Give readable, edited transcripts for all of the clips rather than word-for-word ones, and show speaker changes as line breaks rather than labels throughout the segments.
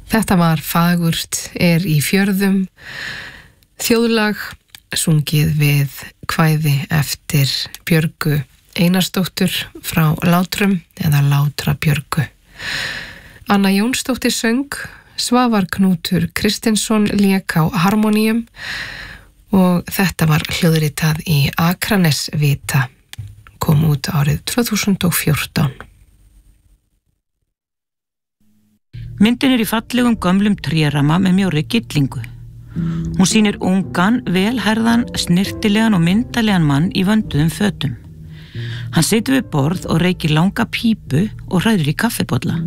Þetta var Fagurt í fjörðum, þjóðlag sungið við kvæði eftir Björgu Einarsdóttur frá Látrum eða Látra Björgu. Anna Jónsdóttir söng, Svavar Knútur Kristinsson lék á harmoníum og þetta var hljóðritað í Akranesvita, kom út árið 2014.
Myndin í fallegum gömlum trérama með mjórri gyllingu. Hún sýnir ungan, velhærðan, snyrtilegan og myndalegan mann í vönduðum fötum. Hann situr við borð og reykir langa pípu og hræður í kaffibolla.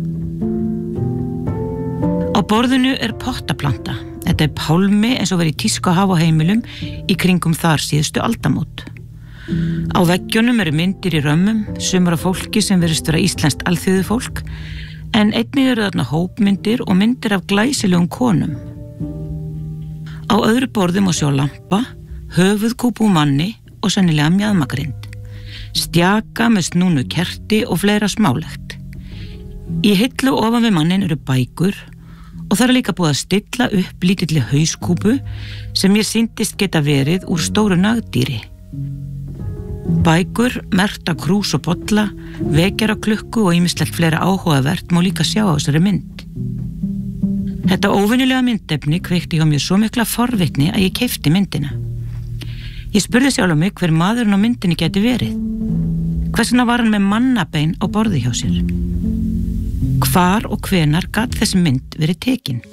Á borðinu pottaplanta. Þetta pálmi eins og verið í tísku að hafa á heimilum í kringum þar síðustu aldamót. Á veggjunum myndir í römmum, sumar af fólki sem virðist vera íslenskt alþýðufólk, en einnig þarna hópmyndir og myndir af glæsilegum konum. Á öðru borði má sjá lampa, höfuðkúpu úr manni og sennilega mjaðmagrind, stjaka með snúnu kerti og fleira smálegt. Í hillu ofan við mannin bækur og það líka búið að stilla upp lítilli hauskúpu sem ég sýndist geta verið úr stóru nagdýri. Bækur, merkta krús og bolla, vekjaraklukku og ýmislegt fleira áhugavert má líka sjá á þessari mynd. Þetta óvenjulega myndefni kveikti hjá mér svo mikla forvitni að ég keypti myndina. Ég spurði sjálf mig hver maðurinn á myndinni geti verið. Hvers vegna var hann með mannabein á borði hjá sér? Hvar og hvenar gat þessi mynd verið tekin?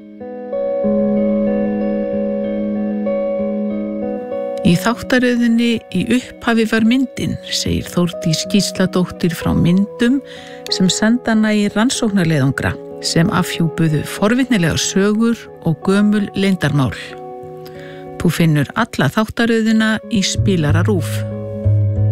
Í þáttaröðinni Í upphafi var myndin, segir Þórdís Gísladóttir frá myndum sem senda hana í rannsóknarleiðangra sem afhjúpuðu forvitnilegar sögur og gömul leyndarmál. Þú finnur alla þáttaröðina í Spilara RÚV.